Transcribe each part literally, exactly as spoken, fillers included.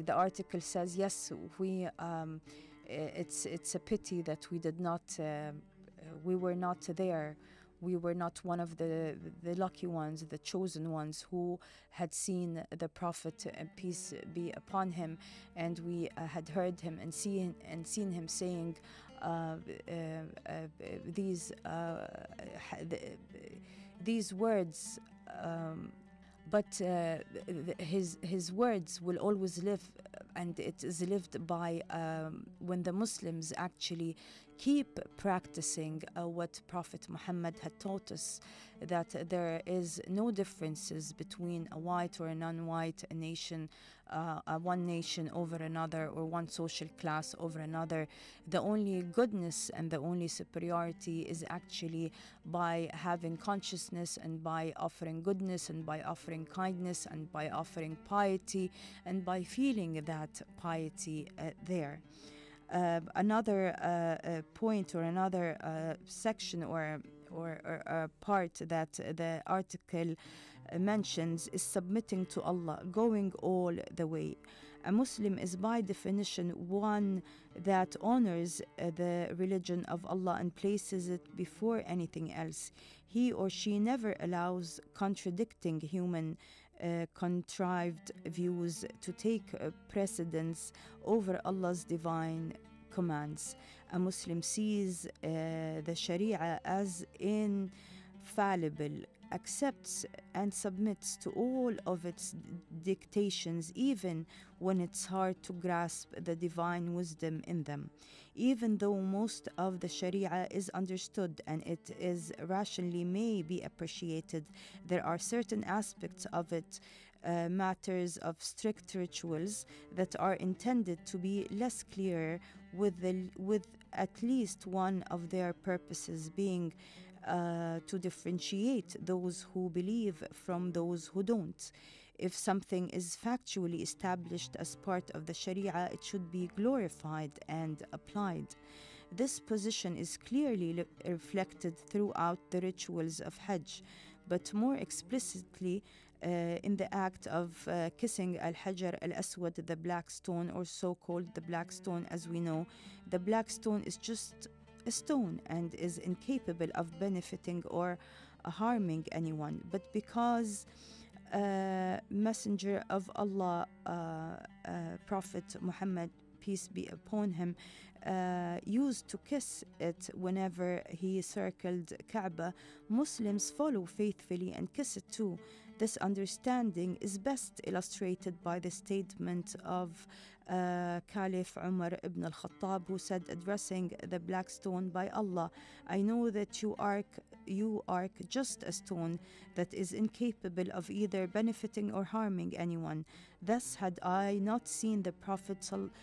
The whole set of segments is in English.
And the article says, yes, we um, it's it's a pity that we did not uh, we were not there. We were not one of the the lucky ones, the chosen ones who had seen the Prophet, uh, peace be upon him, and we uh, had heard him and seen and seen him saying uh, uh, uh, these uh, these words. Um, But uh, his his words will always live, and it is lived by um, when the Muslims actually keep practicing uh, what Prophet Muhammad had taught us, that there is no differences between a white or a non-white, a nation, uh, a one nation over another, or one social class over another. The only goodness and the only superiority is actually by having consciousness, and by offering goodness, and by offering kindness, and by offering piety, and by feeling that piety uh, there. Uh, another uh, uh, point, or another uh, section, or or, or uh, part that the article mentions, is submitting to Allah, going all the way. A Muslim is by definition one that honors uh, the religion of Allah and places it before anything else. He or she never allows contradicting human uh, contrived views to take uh, precedence over Allah's divine commands. A Muslim sees uh, the Sharia as infallible, accepts and submits to all of its dictations, even when it's hard to grasp the divine wisdom in them. Even though most of the Sharia is understood and it is rationally may be appreciated, there are certain aspects of it, uh, matters of strict rituals, that are intended to be less clear, with the with at least one of their purposes being Uh, to differentiate those who believe from those who don't. If something is factually established as part of the Sharia, it should be glorified and applied. This position is clearly le- reflected throughout the rituals of Hajj, but more explicitly uh, in the act of uh, kissing Al-Hajar Al-Aswad, the black stone, or so-called the black stone as we know. The black stone is just a stone and is incapable of benefiting or harming anyone. But because uh, Messenger of Allah, uh, uh, Prophet Muhammad, peace be upon him, uh, used to kiss it whenever he circled Kaaba, Muslims follow faithfully and kiss it too. This understanding is best illustrated by the statement of uh, Caliph Umar ibn al-Khattab, who said, addressing the black stone, by Allah, I know that you are, you are just a stone that is incapable of either benefiting or harming anyone. Thus, had I not seen the Prophet,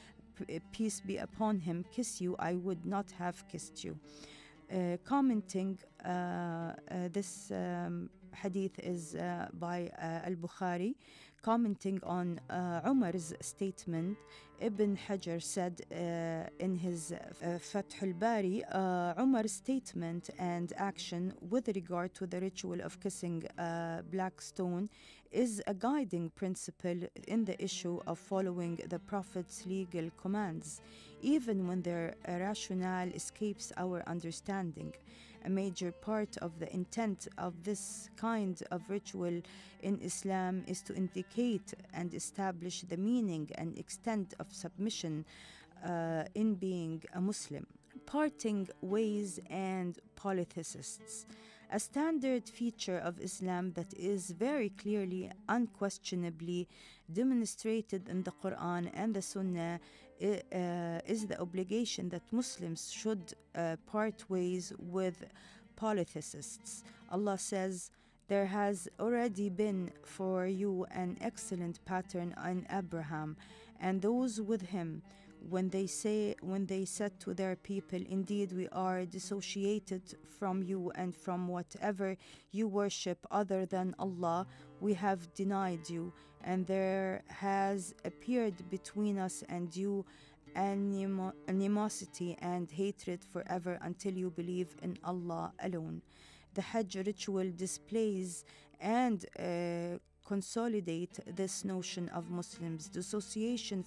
peace be upon him, kiss you, I would not have kissed you. Uh, commenting uh, uh, this um, hadith is uh, by uh, Al-Bukhari. Commenting on uh, Umar's statement, Ibn Hajar said uh, in his uh, Fath al-Bari, uh, Umar's statement and action with regard to the ritual of kissing uh, black stone is a guiding principle in the issue of following the Prophet's legal commands, even when their rationale escapes our understanding. A major part of the intent of this kind of ritual in Islam is to indicate and establish the meaning and extent of submission uh, in being a Muslim. Parting ways and polytheists. A standard feature of Islam that is very clearly, unquestionably demonstrated in the Quran and the Sunnah uh, is the obligation that Muslims should uh, part ways with polytheists. Allah says, there has already been for you an excellent pattern in Abraham and those with him, when they say when they said to their people, indeed we are dissociated from you and from whatever you worship other than Allah, we have denied you, and there has appeared between us and you animo- animosity and hatred forever until you believe in Allah alone. The Hajj ritual displays and uh, consolidate this notion of Muslims' dissociation